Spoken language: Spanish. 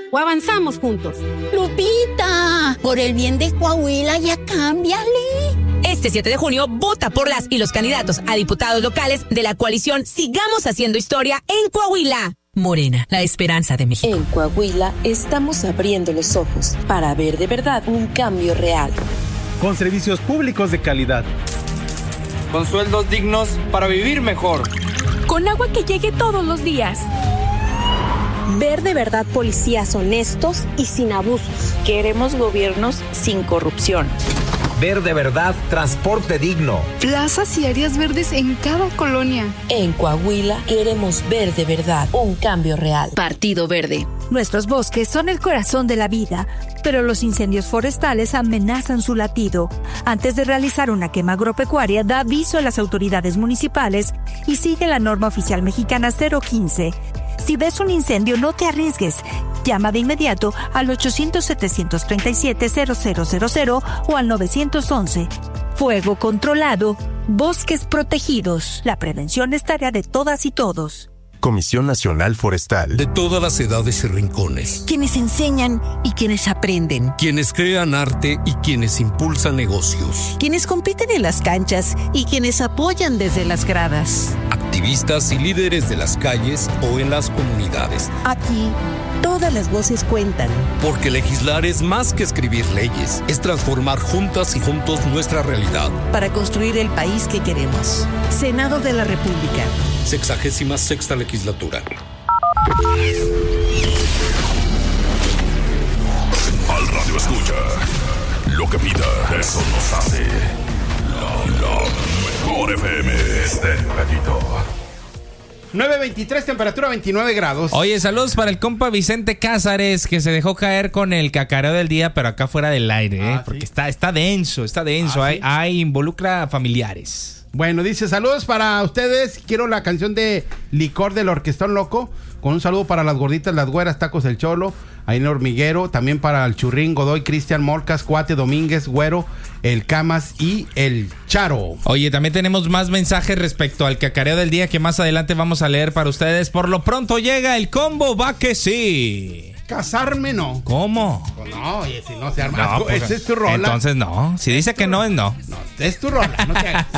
o avanzamos juntos? Lupita, por el bien de Coahuila, ya cámbiale. Este 7 de junio, vota por las y los candidatos a diputados locales de la coalición Sigamos Haciendo Historia en Coahuila. Morena, la esperanza de México. En Coahuila estamos abriendo los ojos para ver de verdad un cambio real. Con servicios públicos de calidad. Con sueldos dignos para vivir mejor. Con agua que llegue todos los días. Ver de verdad policías honestos y sin abusos. Queremos gobiernos sin corrupción. Ver de verdad transporte digno. Plazas y áreas verdes en cada colonia. En Coahuila queremos ver de verdad un cambio real. Partido Verde. Nuestros bosques son el corazón de la vida, pero los incendios forestales amenazan su latido. Antes de realizar una quema agropecuaria, da aviso a las autoridades municipales y sigue la norma oficial mexicana 015. Si ves un incendio, no te arriesgues. Llama de inmediato al 800-737-0000 o al 911. Fuego controlado, bosques protegidos. La prevención es tarea de todas y todos. Comisión Nacional Forestal. De todas las edades y rincones. Quienes enseñan y quienes aprenden. Quienes crean arte y quienes impulsan negocios. Quienes compiten en las canchas y quienes apoyan desde las gradas. Activistas y líderes de las calles o en las comunidades. Aquí, todas las voces cuentan. Porque legislar es más que escribir leyes, es transformar juntas y juntos nuestra realidad. Para construir el país que queremos. Senado de la República. 66ª legislatura. Al radio escucha. Lo que pida, eso nos hace. La mejor FM. Estéreo Gallito. 9:23, temperatura 29 grados. Oye, saludos para el compa Vicente Cázares, que se dejó caer con el cacareo del día, pero acá fuera del aire, porque ¿sí? está denso. ¿Sí? Hay involucra familiares. Bueno, dice, saludos para ustedes. Quiero la canción de Licor del Orquestón Loco. Con un saludo para las gorditas, las güeras, Tacos El Cholo, Aine Hormiguero. También para el Churrín, Godoy, Cristian Morcas, Cuate Domínguez, Güero, el Camas y el Charo. Oye, también tenemos más mensajes respecto al cacareo del día que más adelante vamos a leer para ustedes. Por lo pronto llega el combo, va que sí. Casarme no. ¿Cómo? No, oye, si no se arma. No, pues, esa es tu rola. Entonces no. Si dice que no, es no. No, es tu rola, no te hagas.